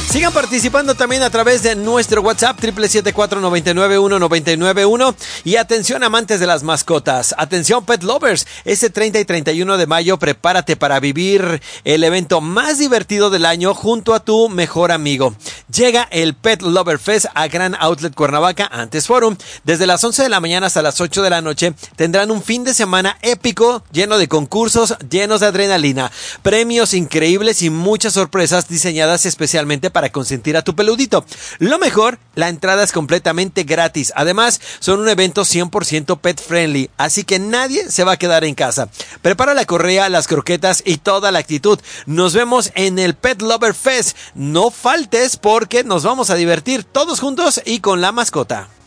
Sigan participando también a través de nuestro WhatsApp 777-499-1991. Y atención, amantes de las mascotas, atención pet lovers, este 30 y 31 de mayo prepárate para vivir el evento más divertido del año junto a tu mejor amigo. Llega el Pet Lover Fest a Gran Outlet Cuernavaca, antes Forum. Desde las 11 de la mañana hasta las 8 de la noche tendrán un fin de semana épico, lleno de concursos, llenos de adrenalina, premios increíbles y muchas sorpresas diseñadas especialmente para consentir a tu peludito. Lo mejor, la entrada es completamente gratis. Además, son un evento 100% pet friendly, así que nadie se va a quedar en casa. Prepara la correa, las croquetas y toda la actitud. Nos vemos en el Pet Lover Fest. No faltes porque nos vamos a divertir todos juntos y con la mascota.